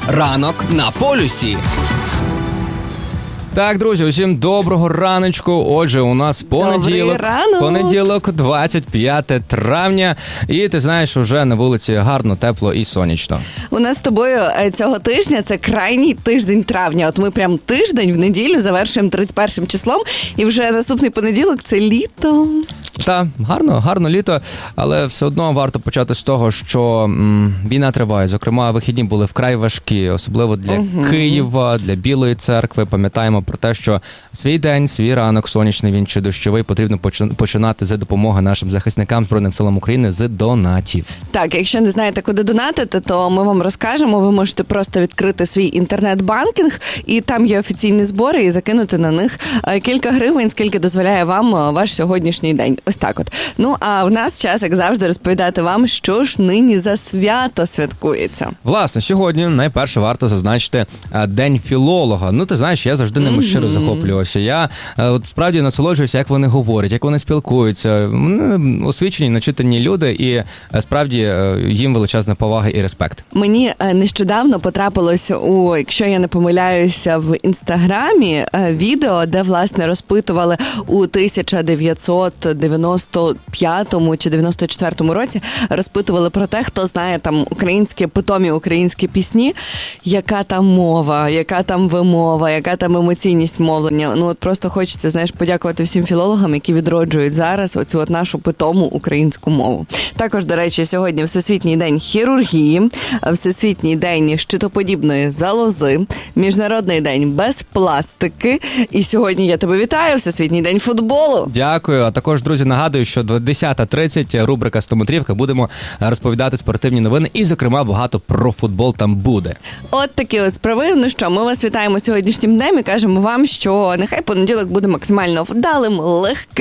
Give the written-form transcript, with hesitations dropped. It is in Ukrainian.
Ранок на полюсі. Так, друзі, усім доброго раночку. Отже, у нас понеділок, 25 травня. І ти знаєш, вже на вулиці гарно, тепло і сонячно. У нас з тобою цього тижня це крайній тиждень травня. От ми прям тиждень в неділю завершуємо 31 числом. І вже наступний понеділок – це літо. Так, гарно літо, але все одно варто почати з того, що війна триває. Зокрема, вихідні були вкрай важкі, особливо для Києва, для Білої церкви. Пам'ятаємо про те, що свій день, свій ранок, сонячний він чи дощовий, потрібно починати з допомоги нашим захисникам Збройним силам України з донатів. Так, якщо не знаєте, куди донатити, то ми вам розкажемо. Ви можете просто відкрити свій інтернет-банкінг, і там є офіційні збори, і закинути на них кілька гривень, скільки дозволяє вам ваш сьогоднішній день. Ось так от. Ну, а в нас час, як завжди, розповідати вам, що ж нині за свято святкується. Власне, сьогодні найперше варто зазначити День філолога. Ну, ти знаєш, я завжди ними щиро захоплювався. Я от справді насолоджуюся, як вони говорять, як вони спілкуються. Вони освічені, начитані люди, і справді їм величезна повага і респект. Мені нещодавно потрапилось якщо я не помиляюся, в Інстаграмі відео, де, власне, розпитували у 1995 чи 94 році, розпитували про те, хто знає там питомі українські пісні, яка там мова, яка там вимова, яка там емоційність мовлення. Ну, от просто хочеться, знаєш, подякувати всім філологам, які відроджують зараз оцю от нашу питому українську мову. Також, до речі, сьогодні Всесвітній день хірургії, Всесвітній день щитоподібної залози, Міжнародний день без пластики. І сьогодні я тебе вітаю, Всесвітній день футболу. Дякую. А також, друзі, нагадую, що 10:30 рубрика «Стометрівка». Будемо розповідати спортивні новини і, зокрема, багато про футбол там буде. От такі от справи. Ну що, ми вас вітаємо сьогоднішнім днем і кажемо вам, що нехай понеділок буде максимально вдалим, легким.